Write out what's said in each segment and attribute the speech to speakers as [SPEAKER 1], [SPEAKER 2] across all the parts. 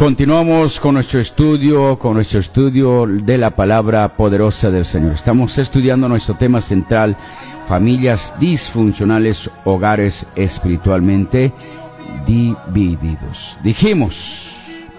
[SPEAKER 1] Continuamos con nuestro estudio de la palabra poderosa del Señor. Estamos estudiando nuestro tema central, familias disfuncionales, hogares espiritualmente divididos. Dijimos,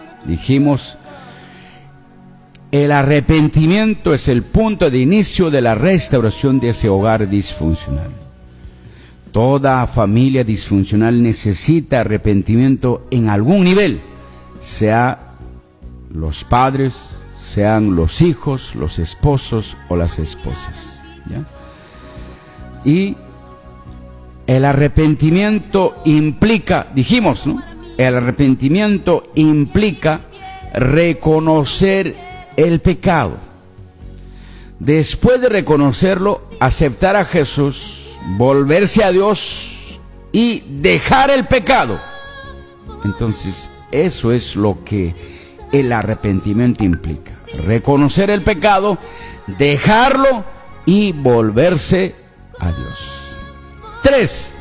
[SPEAKER 1] el arrepentimiento es el punto de inicio de la restauración de ese hogar disfuncional. Toda familia disfuncional necesita arrepentimiento en algún nivel, sea los padres, sean los hijos, los esposos o las esposas, ¿ya? Y el arrepentimiento implica, dijimos, ¿no? El arrepentimiento implica reconocer el pecado. Después de reconocerlo, aceptar a Jesús, volverse a Dios y dejar el pecado. Entonces, eso es lo que el arrepentimiento implica. Reconocer el pecado, dejarlo y volverse a Dios. 3.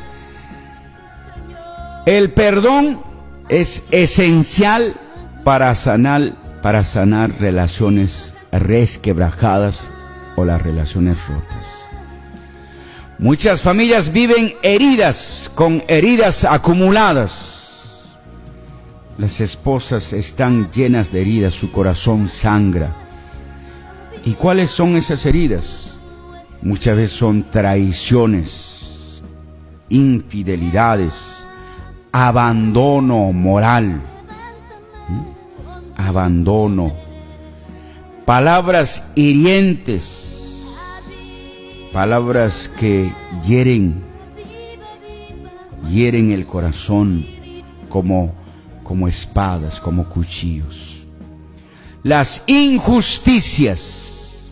[SPEAKER 1] El perdón es esencial para sanar relaciones resquebrajadas o las relaciones rotas. Muchas familias viven heridas, con heridas acumuladas. Las esposas están llenas de heridas, su corazón sangra. ¿Y cuáles son esas heridas? Muchas veces son traiciones, infidelidades, abandono moral, abandono, palabras hirientes, palabras que hieren el corazón como espadas, como cuchillos. Las injusticias.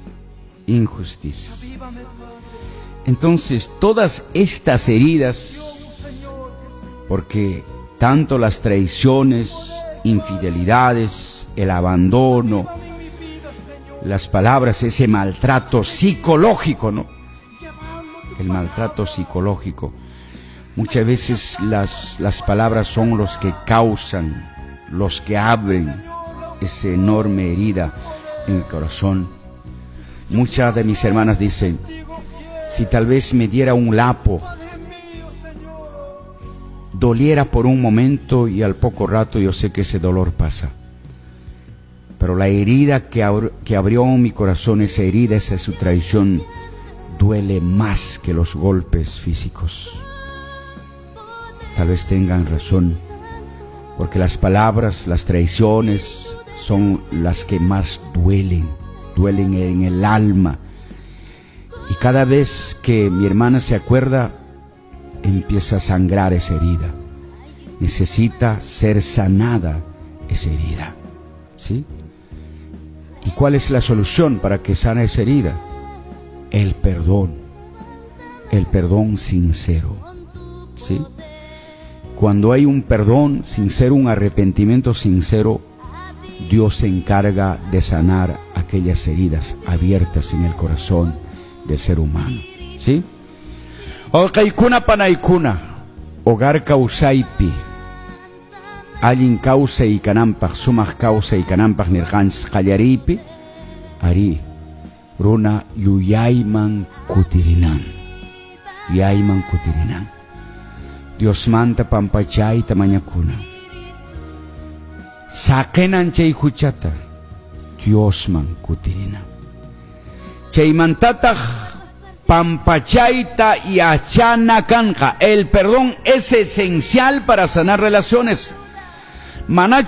[SPEAKER 1] Entonces, todas estas heridas, porque tanto las traiciones, infidelidades, el abandono, las palabras, ese maltrato psicológico, ¿no? El maltrato psicológico. Muchas veces las palabras son los que causan, los que abren esa enorme herida en el corazón. Muchas de mis hermanas dicen, si tal vez me diera un lapo, doliera por un momento y al poco rato yo sé que ese dolor pasa. Pero la herida que abrió mi corazón, esa herida, esa es su traición, duele más que los golpes físicos. Tal vez tengan razón, porque las palabras, las traiciones son las que más duelen en el alma. Y cada vez que mi hermana se acuerda, empieza a sangrar esa herida. Necesita ser sanada esa herida, ¿sí? ¿Y cuál es la solución para que sane esa herida? El perdón sincero, ¿sí? Cuando hay un perdón sincero, un arrepentimiento sincero, Dios se encarga de sanar aquellas heridas abiertas en el corazón del ser humano, ¿sí? Okaykuna panaykuna, hogar kausaypi, allin kawsay kananpaq, sumaq kawsay kananpaq nirqanchis qallariypi, ari runa yuyayman kutirinan. Dios manta pampachayta mañakuna. Sakenan chay huchata, Diosman kutirina. Chaymantataq pampachayta yachana kanqa. El perdón es esencial para sanar relaciones. Mana